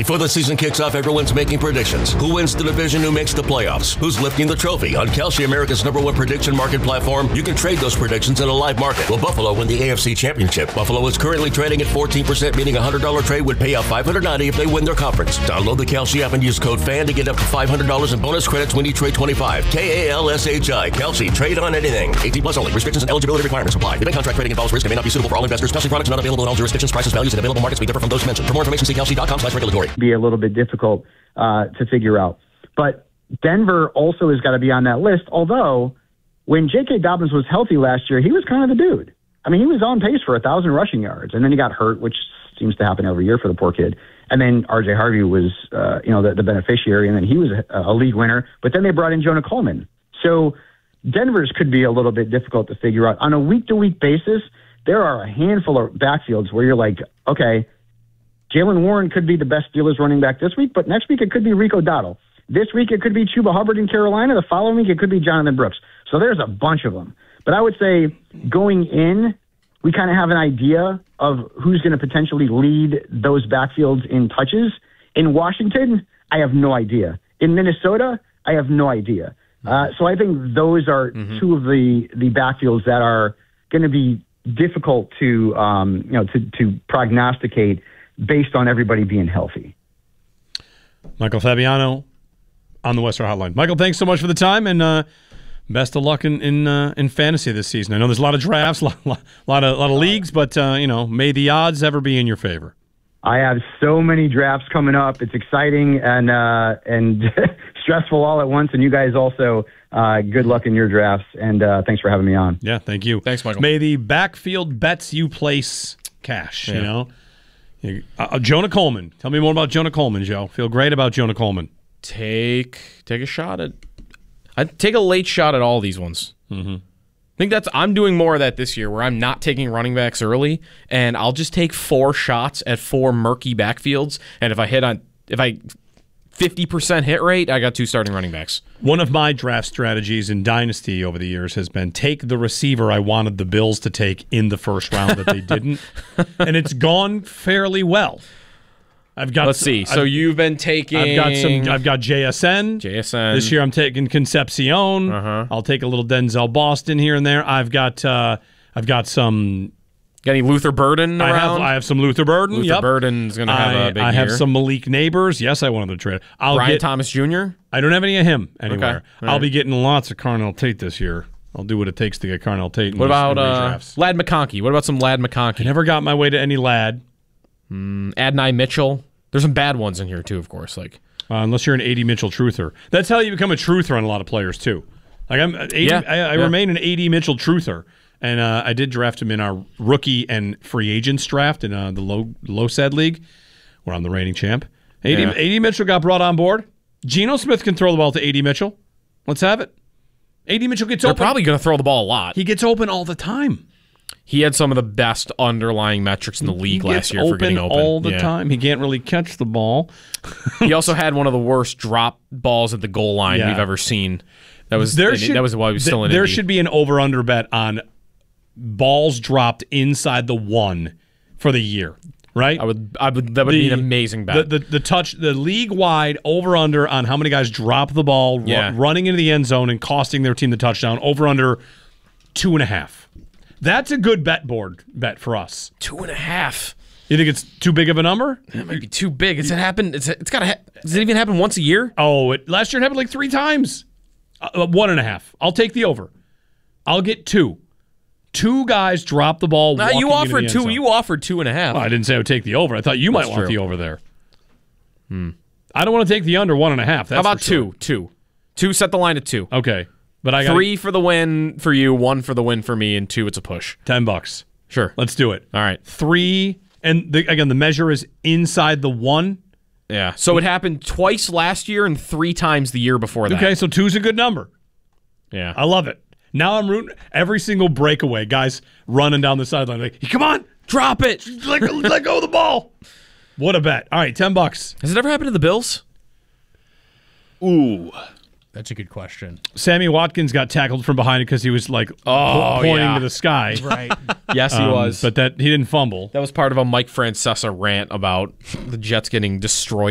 Before the season kicks off, everyone's making predictions. Who wins the division? Who makes the playoffs? Who's lifting the trophy? On Kalshi, America's #1 prediction market platform, you can trade those predictions in a live market. Will Buffalo win the AFC Championship? Buffalo is currently trading at 14%, meaning a $100 trade would pay out $590 if they win their conference. Download the Kalshi app and use code FAN to get up to $500 in bonus credits when you trade 25. KALSHI. Kalshi. Trade on anything. 18 plus only. Restrictions and eligibility requirements apply. Event contract trading involves risk and may not be suitable for all investors. Kalshi products not available in all jurisdictions. Prices, values, and available markets may differ from those mentioned. For more information, see kalshi.com/regulatory. Be a little bit difficult to figure out. But Denver also has got to be on that list, although when J.K. Dobbins was healthy last year, he was kind of the dude. I mean, he was on pace for 1,000 rushing yards, and then he got hurt, which seems to happen every year for the poor kid. And then R.J. Harvey was, the beneficiary, and then he was a league winner. But then they brought in Jonah Coleman. So Denver's could be a little bit difficult to figure out. On a week-to-week basis, there are a handful of backfields where you're like, okay, Jaylen Warren could be the best Steelers running back this week, but next week it could be Rico Dowdle. This week it could be Chuba Hubbard in Carolina. The following week it could be Jonathan Brooks. So there's a bunch of them. But I would say going in, we kind of have an idea of who's going to potentially lead those backfields in touches. In Washington, I have no idea. In Minnesota, I have no idea. So I think those are two of the backfields that are going to be difficult to prognosticate based on everybody being healthy. Michael Fabiano on the Western Hotline. Michael, thanks so much for the time, and best of luck in fantasy this season. I know there's a lot of drafts, a lot of leagues, but may the odds ever be in your favor. I have so many drafts coming up. It's exciting and stressful all at once. And you guys also, good luck in your drafts. And thanks for having me on. Yeah, thank you. Thanks, Michael. May the backfield bets you place cash. Yeah. Jonah Coleman. Tell me more about Jonah Coleman, Joe. Feel great about Jonah Coleman. Take a shot at. I'd take a late shot at all these ones. Mm-hmm. I think I'm doing more of that this year, where I'm not taking running backs early, and I'll just take 4 shots at 4 murky backfields. And if I 50% hit rate, I got 2 starting running backs. One of my draft strategies in Dynasty over the years has been take the receiver I wanted the Bills to take in the first round that they didn't, and it's gone fairly well. Let's see. So you've been taking. I've got JSN. This year I'm taking Concepcion. I'll take a little Denzel Boston here and there. I've got some. Got any Luther Burden around? I have some Luther Burden. Luther Burden's going to have a big year. I have some Malik Neighbors. Yes, I wanted to trade. Brian Thomas Jr.? I don't have any of him anywhere. Okay. I'll be getting lots of Carnell Tate this year. I'll do what it takes to get Carnell Tate. What about Ladd McConkey? What about some Ladd McConkey? I never got my way to any Ladd. Adonai Mitchell. There's some bad ones in here too, of course. Unless you're an A.D. Mitchell truther. That's how you become a truther on a lot of players too. I remain an A.D. Mitchell truther, and I did draft him in our rookie and free agents draft in the low said league. We're on the reigning champ. A.D. Mitchell got brought on board. Geno Smith can throw the ball to A.D. Mitchell. Let's have it. A.D. Mitchell gets open. They're probably going to throw the ball a lot. He gets open all the time. He had some of the best underlying metrics in the league last year for getting open all the time. He can't really catch the ball. He also had one of the worst drop balls at the goal line we've ever seen. That was why he was still in Indy. There should be an over-under bet on balls dropped inside the 1 for the year, right? That would be an amazing bet. The league-wide over-under on how many guys drop the ball running into the end zone and costing their team the touchdown, over-under 2.5. That's a good bet for us. 2.5. You think it's too big of a number? That might be too big. Does it even happen once a year? Oh, last year it happened like 3 times. 1.5. I'll take the over. I'll get 2. 2 guys drop the ball. You offered 2. You offered 2.5. Well, I didn't say I would take the over. I thought you might want the over there. I don't want to take the under 1.5. How about 2? 2. 2. Set the line at 2. Okay. But I got 3 for the win for you, 1 for the win for me, and 2 it's a push. $10. Sure. Let's do it. All right. 3, and the measure is inside the 1. Yeah. So it happened twice last year and 3 times the year before that. Okay, so 2's a good number. Yeah. I love it. Now I'm rooting every single breakaway, guys running down the sideline like, come on, drop it. Let go of the ball. What a bet. All right, $10. Has it ever happened to the Bills? Ooh. That's a good question. Sammy Watkins got tackled from behind because he was pointing to the sky. Right. Yes, he was. But he didn't fumble. That was part of a Mike Francesa rant about the Jets getting destroyed